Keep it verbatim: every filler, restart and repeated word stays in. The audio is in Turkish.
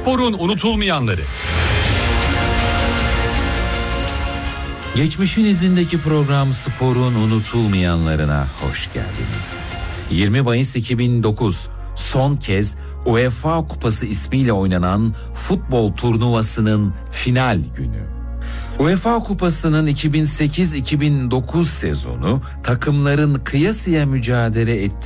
Sporun unutulmayanları. Geçmişin izindeki program Spor'un unutulmayanlarına hoş geldiniz. yirmi Mayıs iki bin dokuz son kez UEFA Kupası ismiyle oynanan futbol turnuvasının final günü. UEFA Kupası'nın iki bin sekiz iki bin dokuz sezonu takımların kıyasıya mücadele ettiği